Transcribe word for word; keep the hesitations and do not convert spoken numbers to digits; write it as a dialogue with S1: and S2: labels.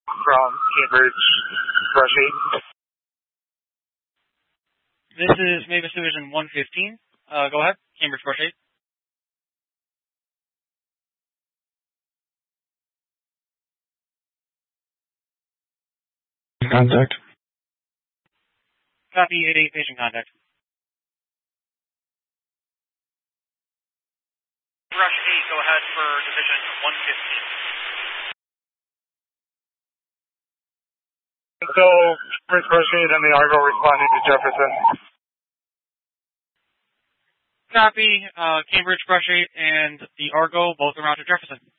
S1: from Cambridge, Brush eight.
S2: This is Mavis Division one fifteen. Uh, go ahead, Cambridge, Brush eight.
S3: Contact.
S2: Copy, eight eight, patient contact.
S4: Brush eight, go ahead for Division one fifteen.
S1: So, Cambridge, Brush eight and the Argo responding to Jefferson.
S2: Copy, uh, Cambridge, Brush eight, and the Argo both around to Jefferson.